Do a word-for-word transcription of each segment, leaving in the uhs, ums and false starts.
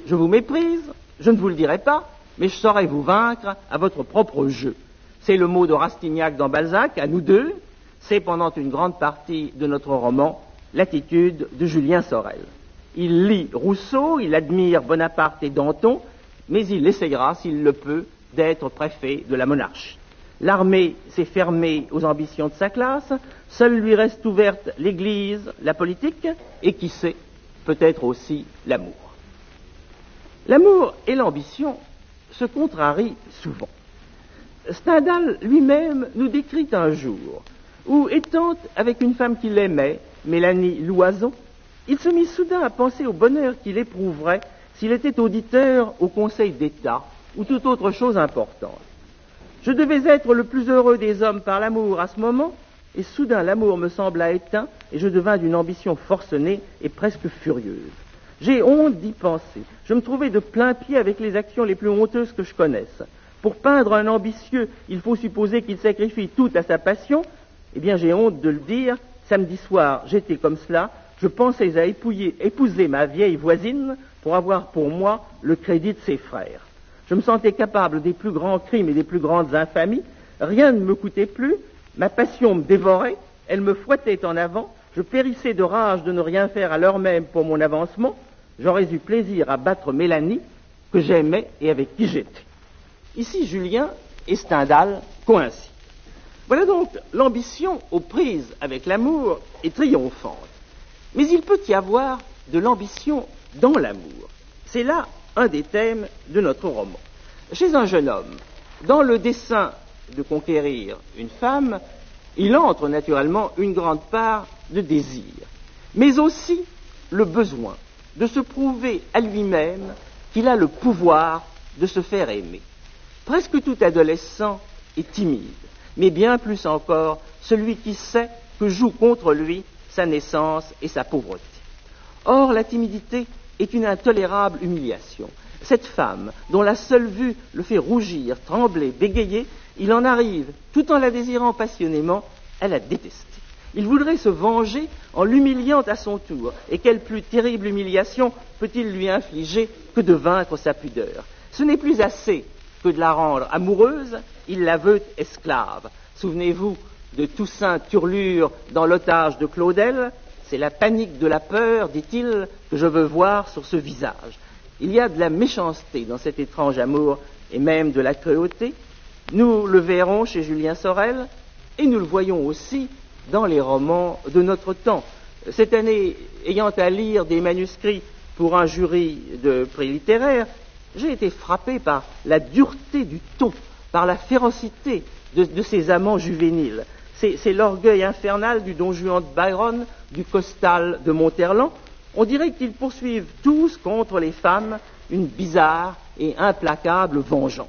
Je vous méprise, je ne vous le dirai pas, mais je saurai vous vaincre à votre propre jeu. C'est le mot de Rastignac dans Balzac, à nous deux. C'est pendant une grande partie de notre roman l'attitude de Julien Sorel. Il lit Rousseau, il admire Bonaparte et Danton, mais il essayera, s'il le peut, d'être préfet de la monarchie. L'armée s'est fermée aux ambitions de sa classe, seule lui reste ouverte l'Église, la politique, et qui sait, peut-être aussi l'amour. L'amour et l'ambition se contrarient souvent. Stendhal lui-même nous décrit un jour où, étant avec une femme qu'il aimait, Mélanie Loison, il se mit soudain à penser au bonheur qu'il éprouverait s'il était auditeur au Conseil d'État ou toute autre chose importante. Je devais être le plus heureux des hommes par l'amour à ce moment, et soudain l'amour me sembla éteint, et je devins d'une ambition forcenée et presque furieuse. J'ai honte d'y penser. Je me trouvais de plein pied avec les actions les plus honteuses que je connaisse. Pour peindre un ambitieux, il faut supposer qu'il sacrifie tout à sa passion. Eh bien, j'ai honte de le dire. Samedi soir, j'étais comme cela. Je pensais à épouiller, épouser ma vieille voisine pour avoir pour moi le crédit de ses frères. Je me sentais capable des plus grands crimes et des plus grandes infamies. Rien ne me coûtait plus. Ma passion me dévorait. Elle me fouettait en avant. Je périssais de rage de ne rien faire à l'heure même pour mon avancement. J'aurais eu plaisir à battre Mélanie, que j'aimais et avec qui j'étais. Ici, Julien et Stendhal coïncident. Voilà donc l'ambition aux prises avec l'amour est triomphante. Mais il peut y avoir de l'ambition dans l'amour. C'est là un des thèmes de notre roman. Chez un jeune homme, dans le dessein de conquérir une femme, il entre naturellement une grande part de désir, mais aussi le besoin de se prouver à lui-même qu'il a le pouvoir de se faire aimer. Presque tout adolescent est timide, mais bien plus encore celui qui sait que joue contre lui sa naissance et sa pauvreté. Or, la timidité est une intolérable humiliation. Cette femme, dont la seule vue le fait rougir, trembler, bégayer, il en arrive, tout en la désirant passionnément, à la détester. Il voudrait se venger en l'humiliant à son tour. Et quelle plus terrible humiliation peut-il lui infliger que de vaincre sa pudeur? Ce n'est plus assez que de la rendre amoureuse, il la veut esclave. Souvenez-vous de Toussaint Turlure dans L'otage de Claudel. C'est la panique de la peur, dit-il, que je veux voir sur ce visage. Il y a de la méchanceté dans cet étrange amour, et même de la cruauté. Nous le verrons chez Julien Sorel, et nous le voyons aussi dans les romans de notre temps. Cette année, ayant à lire des manuscrits pour un jury de prix littéraire, j'ai été frappé par la dureté du ton, par la férocité de, de ces amants juvéniles. C'est, c'est l'orgueil infernal du Don Juan de Byron, du Costal de Monterland. On dirait qu'ils poursuivent tous contre les femmes une bizarre et implacable vengeance.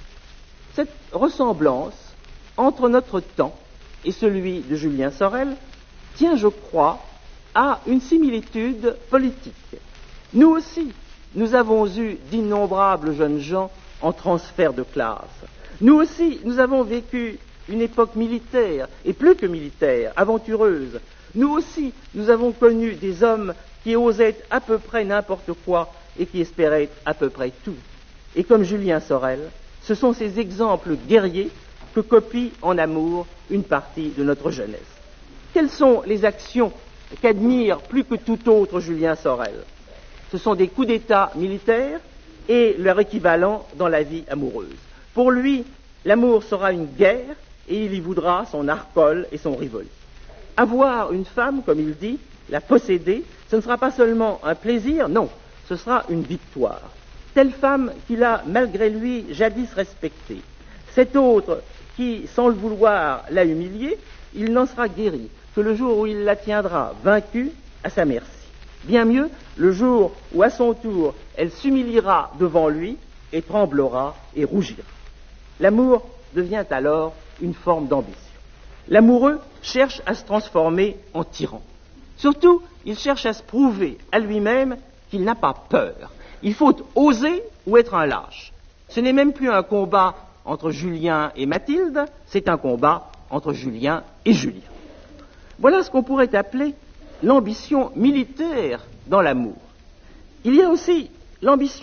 Cette ressemblance entre notre temps et celui de Julien Sorel tient, je crois, à une similitude politique. Nous aussi, nous avons eu d'innombrables jeunes gens en transfert de classe. Nous aussi, nous avons vécu une époque militaire, et plus que militaire, aventureuse. Nous aussi, nous avons connu des hommes qui osaient à peu près n'importe quoi et qui espéraient à peu près tout. Et comme Julien Sorel, ce sont ces exemples guerriers que copie en amour une partie de notre jeunesse. Quelles sont les actions qu'admire plus que tout autre Julien Sorel? Ce sont des coups d'État militaires et leur équivalent dans la vie amoureuse. Pour lui, l'amour sera une guerre et il y voudra son arcole et son rivoli. Avoir une femme, comme il dit, la posséder, ce ne sera pas seulement un plaisir, non, ce sera une victoire. Telle femme qu'il a, malgré lui, jadis respectée. Cette autre qui, sans le vouloir, l'a humilié, il n'en sera guéri que le jour où il la tiendra vaincue à sa merci. Bien mieux, le jour où, à son tour, elle s'humiliera devant lui et tremblera et rougira. L'amour devient alors une forme d'ambition. L'amoureux cherche à se transformer en tyran. Surtout, il cherche à se prouver à lui-même qu'il n'a pas peur. Il faut oser ou être un lâche. Ce n'est même plus un combat entre Julien et Mathilde, c'est un combat entre Julien et Julien. Voilà ce qu'on pourrait appeler l'ambition militaire dans l'amour. Il y a aussi l'ambition